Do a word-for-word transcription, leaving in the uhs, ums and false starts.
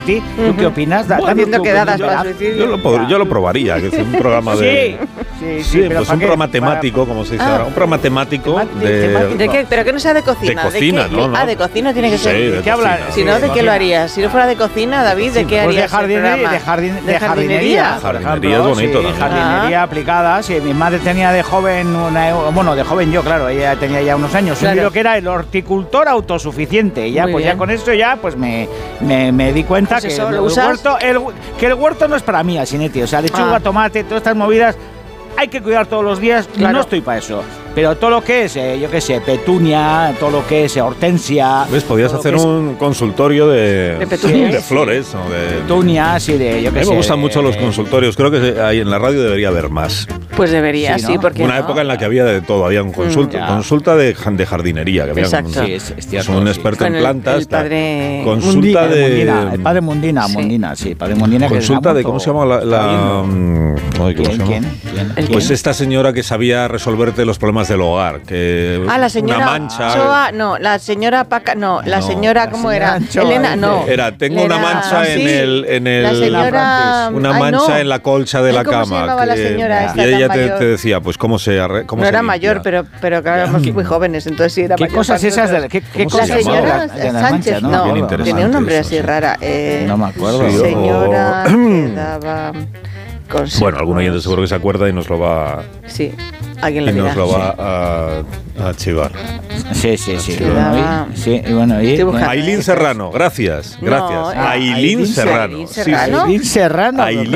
¿Tú uh-huh. qué opinas? Bueno, haciendo quedadas para suicidio. Yo lo, pod- yo lo probaría, que es un programa de... Sí, sí, sí, sí pero pues un qué? programa temático, como se dice Ah. ahora. Un programa temático Temati- de... temático. ¿De qué? Pero que no sea de cocina. De cocina, qué? ¿no? ¿no? Ah, de cocina tiene que Sí, ser. de ¿De qué hablar? cocina. Si no, ¿de Sí, qué lo cocina. harías? Si no fuera de cocina, David, ¿de qué Pues harías? de, jardine- el programa? de, jardin- ¿De de jardinería. jardinería? por Jardinería ejemplo, es bonito sí, también. jardinería aplicada. Sí, mi madre tenía de joven, una, bueno, de joven yo, claro, ella tenía ya unos años. Claro. Un libro que era el horticultor autosuficiente. Y ya, Muy pues bien. ya con esto ya, pues me, me, me di cuenta Pues que eso, el, ¿lo usas? huerto, el, que el huerto no es para mí, Asinetti. O sea, lechuga, Ah. tomate, todas estas movidas hay que cuidar todos los días. Claro. No estoy para eso. Pero todo lo que es, eh, yo qué sé, petunia, todo lo que es eh, hortensia. ¿Ves? Podías todo lo hacer que es un consultorio de, De petunias. de flores o de... petunias y de, yo A qué mí sé. me gustan mucho los de- consultorios. Creo que ahí en la radio debería haber más. Pues debería, Sí, sí, ¿no? porque Una época en la que había de todo. Había un consulta, ya. consulta de, jan- de jardinería. Que había Exacto. un, Sí, es, es es cierto, un sí. experto Con en el- plantas. el tal. padre Consulta Mundina, de... Mundina, el padre Mundina, Sí. Mundina, sí, padre Mundina. que Consulta se de... ha ¿Cómo se muerto. llama la...? la mm, ay, ¿cómo se ¿Quién, llama? quién, quién? ¿El Pues quién? esta señora que sabía resolverte los problemas del hogar. Que Ah, la señora Una mancha... Choa, no, la señora Paca, no, la No, señora, la ¿cómo señora era? Anchoa, Elena, dice. no. Era, tengo una Era- mancha en sí, el... En el la señora... Una Ay, mancha no. en la colcha de la ¿Cómo cama. se llamaba la que- señora esta y ella tan te, mayor? te decía, pues, ¿cómo se arre- cómo No se era limpia? mayor, pero, pero claro, éramos muy jóvenes, entonces sí era ¿Qué mayor cosas para esas de la, nosotros. qué, qué ¿Cómo La cosas se llamaba? señora de las Sánchez, manchas, no, Bien me acuerdo. interesante tenía un nombre eso, así sí. rara. Eh, No me acuerdo. Sí, señora o- que daba consejos. Bueno, algún oyente seguro que se acuerda y nos lo va, Sí, alguien y lo dirá. nos lo va a, a chivar. Sí, sí, sí. Que Bueno, daba- y, sí, y bueno, y, Estoy buscando. Ailín Serrano, gracias, No, gracias. ah, Ailín Ailín Serrano. Ailín Sí, sí. Serrano. Ailín Serrano. Ailín